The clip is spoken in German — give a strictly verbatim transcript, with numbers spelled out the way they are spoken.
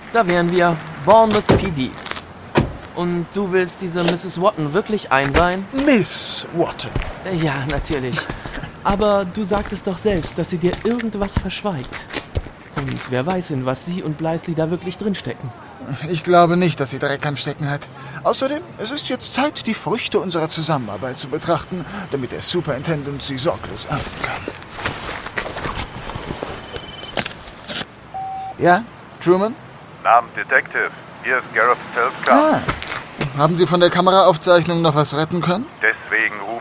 Da wären wir. Bournemouth P D. Und du willst diese Misses Wotton wirklich einweihen? Miss Wotton. Ja, natürlich. Aber du sagtest doch selbst, dass sie dir irgendwas verschweigt. Und wer weiß, in was sie und Blythe da wirklich drinstecken. Ich glaube nicht, dass sie Dreck am Stecken hat. Außerdem, es ist jetzt Zeit, die Früchte unserer Zusammenarbeit zu betrachten, damit der Superintendent sie sorglos ernten kann. Ja, Truman? Namen Detective. Hier ist Gareth Selska. Ah, haben Sie von der Kameraaufzeichnung noch was retten können? Deswegen rufe